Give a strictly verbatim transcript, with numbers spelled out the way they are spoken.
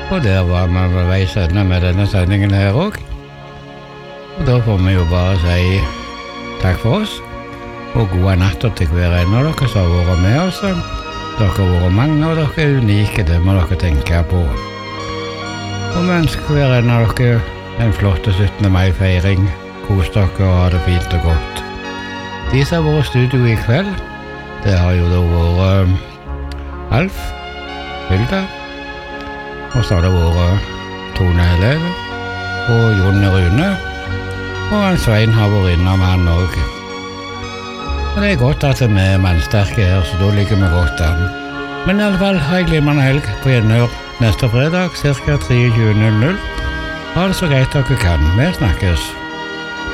Og der var vi ved veis ende med denne sendingen her også. Og da får vi jo bare si takk for oss, og gode natter til hver en av dere som har vært med oss. Dere har vært mange, og dere er unike, det må dere tenke på. Og vi ønsker hver en av dere en flott syttende mai-feiring. Kos dere og ha det fint og godt. De som har vært i studio i kveld, det har jo da vært uh, Alf, Hilda, og så har det vært Tone Helene, og Jonny Rune, og en Svein har vært innom han også. Og det er godt at vi er mannsterke her, så da ligger vi godt an. Men i alle fall, ha en glimrende helg på gjenhør neste fredag, cirka tjuetre null null. Ha det så greit dere kan. Vi snakkes.